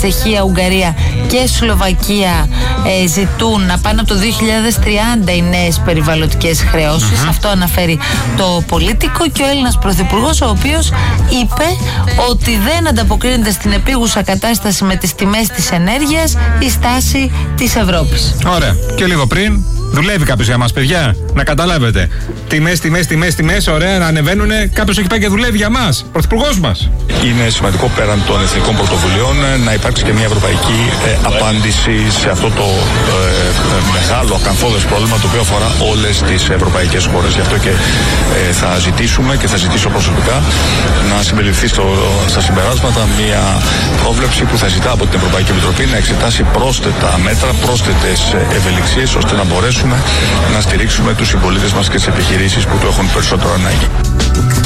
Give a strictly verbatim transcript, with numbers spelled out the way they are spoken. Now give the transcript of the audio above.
Τσεχία, Ουγγαρία και Σλοβακία ε, ζητούν να πάνε από το δύο χιλιάδες τριάντα οι νέες περιβαλλοντικές χρεώσεις. Mm-hmm. Αυτό αναφέρει το Πολίτικο, και ο Έλληνας Πρωθυπουργός, ο οποίος είπε ότι δεν ανταποκρίνεται στην επίγουσα κατάσταση με τις τιμές της ενέργειας η στάση της Ευρώπης. Ωραία. Και λίγο πριν, δουλεύει κάποιος για μας, παιδιά, να καταλάβετε. Τιμές, τιμές, τιμές, τιμές, ωραία, να ανεβαίνουν. Κάποιος έχει πάει και δουλεύει για μας, πρωθυπουργός μας. Είναι σημαντικό πέραν των εθνικών πρωτοβουλειών να υπάρξει και μια ευρωπαϊκή ε, απάντηση σε αυτό το ε, μεγάλο ακαθόδες πρόβλημα, το οποίο αφορά όλες τις ευρωπαϊκές χώρες. Γι' αυτό και ε, θα ζητήσουμε και θα ζητήσω προσωπικά να συμπεριληφθεί στο, στα συμπεράσματα μια πρόβλεψη που θα ζητά από την Ευρωπαϊκή Επιτροπή να εξετάσει πρόσθετα μέτρα, πρόσθετες ευελιξίες, ώστε να μπορέσουμε να στηρίξουμε τους συμπολίτες μας και τις επιχειρήσεις που το έχουν περισσότερο ανάγκη.